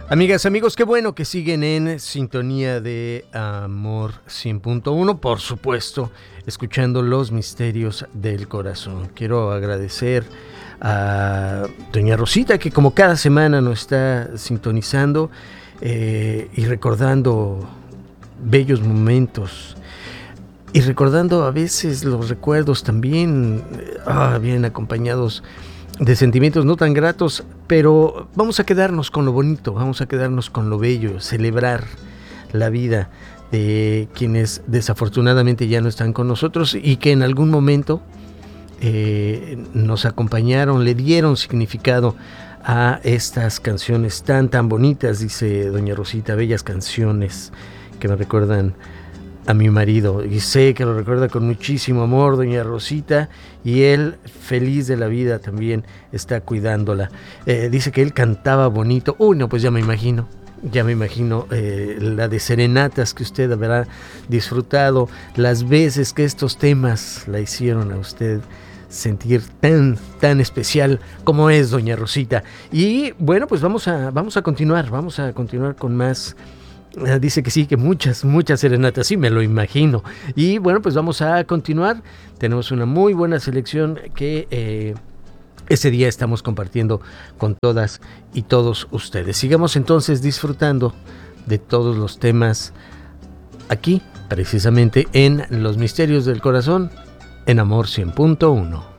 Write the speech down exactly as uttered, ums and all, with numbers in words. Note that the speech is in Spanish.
Amigas, amigos, qué bueno que siguen en sintonía de Amor cien punto uno, por supuesto, escuchando los misterios del corazón. Quiero agradecer a doña Rosita, que como cada semana nos está sintonizando eh, y recordando bellos momentos. Y recordando a veces los recuerdos también, ah, bien acompañados de sentimientos no tan gratos, pero vamos a quedarnos con lo bonito, vamos a quedarnos con lo bello, celebrar la vida de quienes desafortunadamente ya no están con nosotros y que en algún momento eh, nos acompañaron, le dieron significado a estas canciones tan tan bonitas, dice doña Rosita, bellas canciones que me recuerdan a mi marido, y sé que lo recuerda con muchísimo amor doña Rosita, y él, feliz de la vida, también está cuidándola. Eh, dice que él cantaba bonito. Uy, no, pues ya me imagino, ya me imagino eh, la de serenatas que usted habrá disfrutado, las veces que estos temas la hicieron a usted sentir tan, tan especial como es doña Rosita. Y bueno, pues vamos a, vamos a continuar, vamos a continuar con más. Dice que sí, que muchas, muchas serenatas, sí me lo imagino. Y bueno, pues vamos a continuar. Tenemos una muy buena selección que eh, ese día estamos compartiendo con todas y todos ustedes. Sigamos entonces disfrutando de todos los temas aquí, precisamente en Los Misterios del Corazón, en Amor cien punto uno.